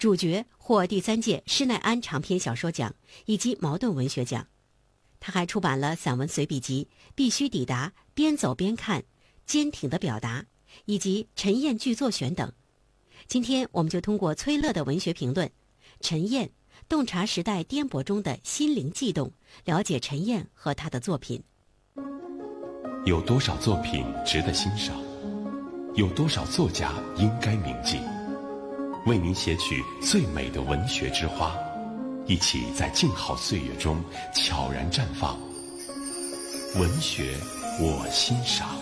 主角获第3届施耐庵长篇小说奖以及茅盾文学奖。他还出版了散文随笔集《必须抵达》《边走边看》《坚挺的表达》以及《陈燕剧作选》等。今天我们就通过崔乐的文学评论，陈燕洞察时代颠簸中的心灵悸动，了解陈燕和他的作品。 有多少作品值得欣赏？有多少作家应该铭记？为您写取最美的文学之花，一起在静好岁月中悄然绽放。文学我欣赏。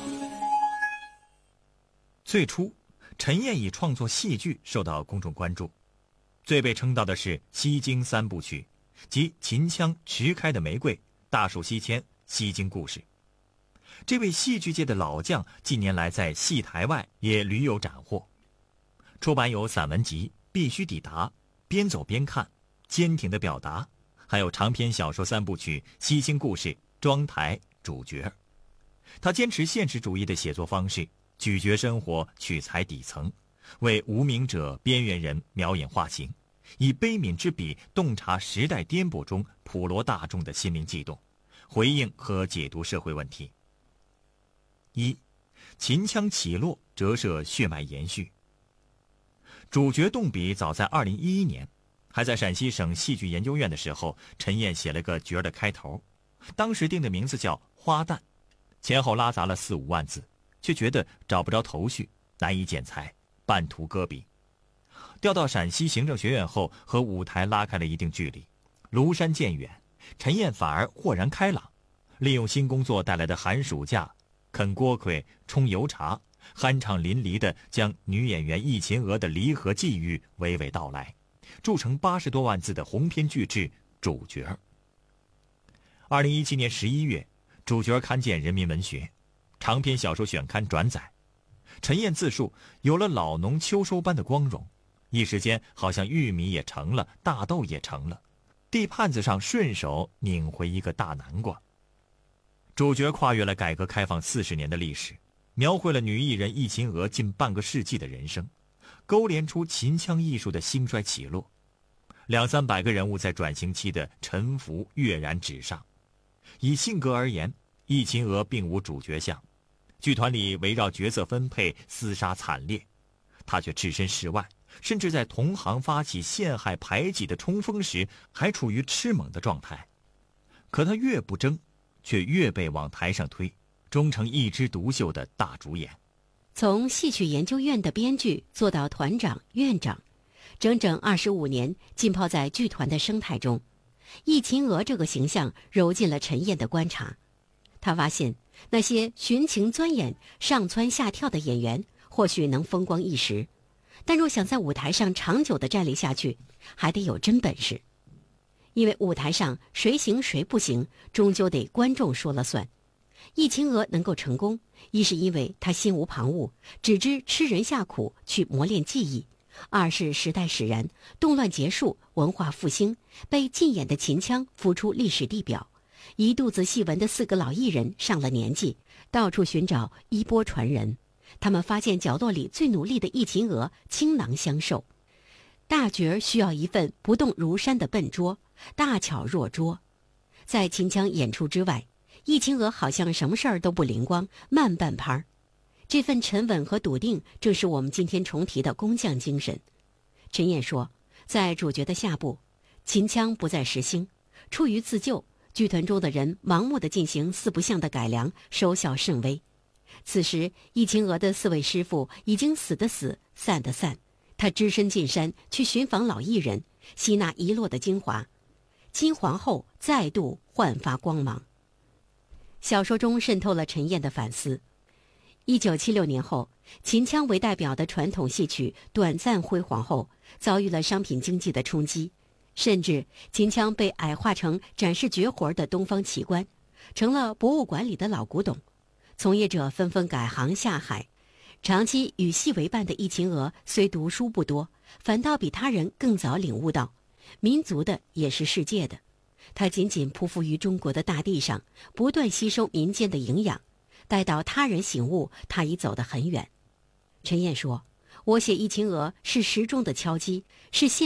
最初，陈燕以创作戏剧受到公众关注，最被称道的是西京3部曲，即秦腔、迟开的玫瑰、大树西迁、西京故事。这位戏剧界的老将近年来在戏台外也屡有斩获，出版有散文集《必须抵达》《边走边看》《坚挺的表达》，还有长篇小说3部曲《西京故事》《庄台》《主角》。他坚持现实主义的写作方式，咀嚼生活，取材底层，为无名者、边缘人描影画形，以悲悯之笔洞察时代颠簸中普罗大众的心灵悸动，回应和解读社会问题。1. 秦腔起落，折射血脉延续。主角动笔早在2011年，还在陕西省戏剧研究院的时候，陈燕写了个角的开头，当时定的名字叫花旦，前后拉杂了4-5万字，却觉得找不着头绪，难以剪裁，半途搁笔。调到陕西行政学院后，和舞台拉开了一定距离，庐山渐远，陈燕反而豁然开朗，利用新工作带来的寒暑假，啃锅盔，冲油茶，酣畅淋漓地将女演员易秦娥的离合际遇娓娓道来，铸成80多万字的鸿篇巨制《主角》。2017年11月，《主角》刊见《人民文学》长篇小说选刊转载。陈燕自述有了老农秋收般的光荣，一时间好像玉米也成了，大豆也成了，地盼子上顺手拧回一个大南瓜。主角跨越了改革开放40年的历史，描绘了女艺人易秦娥近半个世纪的人生，勾连出秦腔艺术的兴衰起落，200-300个人物在转型期的沉浮跃然纸上。以性格而言，易秦娥并无主角相，剧团里围绕角色分配厮杀惨烈，她却置身事外，甚至在同行发起陷害排挤的冲锋时还处于吃猛的状态。可她越不争，却越被往台上推，终成一枝独秀的大主演。 从戏曲研究院的编剧做到团长、院长，整整25年浸泡在剧团的生态中，易秦娥这个形象揉进了陈燕的观察。他发现那些寻情钻眼、上蹿下跳的演员或许能风光一时，但若想在舞台上长久地站立下去，还得有真本事。因为舞台上谁行谁不行，终究得观众说了算。易秦娥能够成功，一是因为她心无旁骛，只知吃人下苦去磨练技艺；二是时代使然，动乱结束，文化复兴，被禁演的秦腔浮出历史地表，一肚子戏文的4个老艺人上了年纪，到处寻找衣钵传人。他们发现角落里最努力的易秦娥倾囊相授。大角需要一份不动如山的笨拙，大巧若拙。在秦腔演出之外，易秦娥好像什么事儿都不灵光，慢半拍儿。这份沉稳和笃定，正是我们今天重提的工匠精神。陈燕说，在主角的下部，秦腔不再时兴，出于自救，剧团中的人盲目地进行4不像的改良，收效甚微。此时，易秦娥的4位师傅已经死的死，散的散。他只身进山去寻访老艺人，吸纳遗落的精华，金皇后再度焕发光芒。小说中渗透了陈燕的反思。1976年后，秦腔为代表的传统戏曲短暂辉煌后，遭遇了商品经济的冲击，甚至秦腔被矮化成展示绝活的东方奇观，成了博物馆里的老古董。从业者纷纷改行下海。长期与戏为伴的易秦娥虽读书不多，反倒比他人更早领悟到，民族的也是世界的。他仅仅匍匐于中国的大地上，不断吸收民间的营养，待到他人醒悟，他已走得很远。陈燕说，我写易秦娥是时钟的敲击，是现